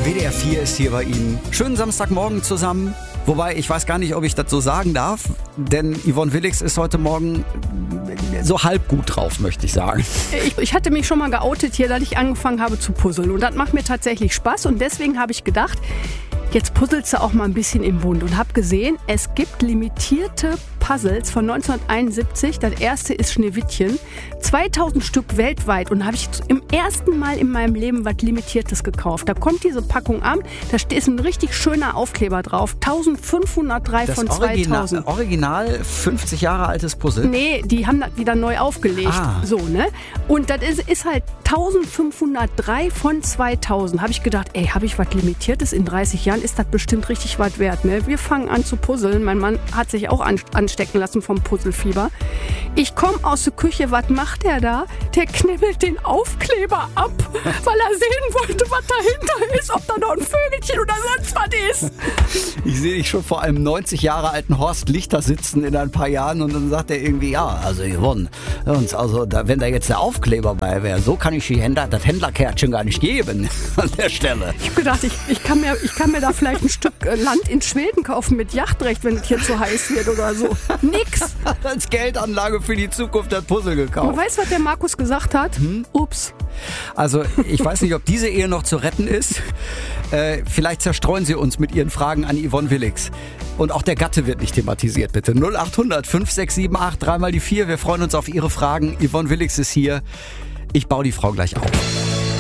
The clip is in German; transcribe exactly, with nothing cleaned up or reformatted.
W D R vier ist hier bei Ihnen. Schönen Samstagmorgen zusammen. Wobei, ich weiß gar nicht, ob ich das so sagen darf, denn Yvonne Willigs ist heute Morgen so halb gut drauf, möchte ich sagen. Ich, ich hatte mich schon mal geoutet hier, dass ich angefangen habe zu puzzeln. Und das macht mir tatsächlich Spaß. Und deswegen habe ich gedacht, jetzt puzzelst du auch mal ein bisschen im Bund. Und habe gesehen, es gibt limitierte Puzzles von neunzehnhunderteinundsiebzig. Das erste ist Schneewittchen. zweitausend Stück weltweit. Und da habe ich im ersten Mal in meinem Leben was Limitiertes gekauft. Da kommt diese Packung an, da ist ein richtig schöner Aufkleber drauf. eintausendfünfhundertdrei Das von Original, zweitausend. Original fünfzig Jahre altes Puzzle? Nee, die haben das wieder neu aufgelegt. Ah. So, ne? Und das ist, ist halt eintausendfünfhundertdrei von zweitausend. Habe ich gedacht, ey, habe ich was Limitiertes in dreißig Jahren? Ist das bestimmt richtig was wert, ne? Wir fangen an zu puzzeln. Mein Mann hat sich auch an, anstecken lassen vom Puzzlefieber. Ich komme aus der Küche, was macht der da? Der knibbelt den Aufkleber ab, weil er sehen wollte, was dahinter ist, ob da noch ein Vögelchen oder sonst was ist. Ich sehe dich schon vor einem neunzig Jahre alten Horst Lichter sitzen in ein paar Jahren und dann sagt er irgendwie, ja, also Yvonne, uns, also da, wenn da jetzt der Aufkleber bei wäre, so kann ich die Händler, das Händlerkärtchen gar nicht geben an der Stelle. Ich habe gedacht, ich, ich, kann mir, ich kann mir da vielleicht ein Stück äh, Land in Schweden kaufen mit Yachtrecht, wenn es hier zu heiß wird oder so. Nix. Als Geldanlage für die Zukunft das Puzzle Du gekauft. weißt, was der Markus gesagt hat? Hm? Ups. Also ich weiß nicht, ob diese Ehe noch zu retten ist. Äh, vielleicht zerstreuen Sie uns mit Ihren Fragen an Yvonne Willigs. Und auch der Gatte wird nicht thematisiert, bitte. null acht hundert fünf sechs sieben acht, dreimal die vier. Wir freuen uns auf Ihre Fragen. Yvonne Willigs ist hier. Ich baue die Frau gleich auf.